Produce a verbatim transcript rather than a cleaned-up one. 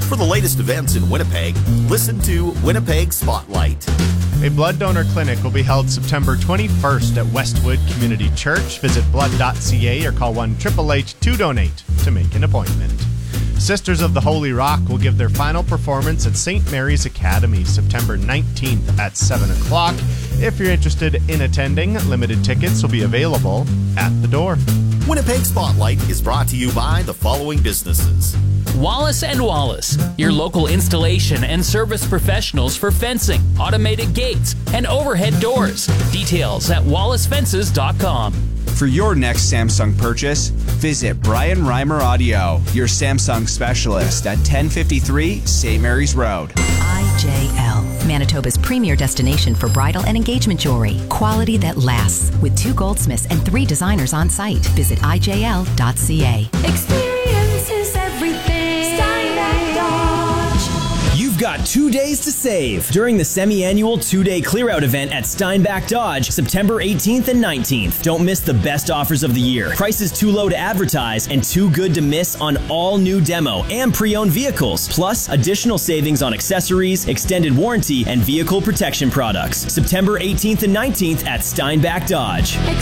For the latest events in Winnipeg, listen to Winnipeg Spotlight. A blood donor clinic will be held September twenty-first at Westwood Community Church. Visit blood dot c a or call one eight eight eight two donate to make an appointment. Sisters of the Holy Rock will give their final performance at Saint Mary's Academy September nineteenth at seven o'clock. If you're interested in attending, limited tickets will be available at the door. Winnipeg Spotlight is brought to you by the following businesses. Wallace and Wallace, your local installation and service professionals for fencing, automated gates, and overhead doors. Details at wallace fences dot com. For your next Samsung purchase, visit Brian Reimer Audio, your Samsung specialist at ten fifty-three Saint Mary's Road. I J L, Manitoba's premier destination for bridal and engagement jewelry. Quality that lasts. With two goldsmiths and three designers on site. Visit I J L dot c a. Experience is everything. Steinbach Dodge. You've got two days to save during the semi-annual two-day clear-out event at Steinbach Dodge, September eighteenth and nineteenth. Don't miss the best offers of the year. Prices too low to advertise and too good to miss on all new demo and pre-owned vehicles. Plus, additional savings on accessories, extended warranty, and vehicle protection products. September eighteenth and nineteenth at Steinbach Dodge.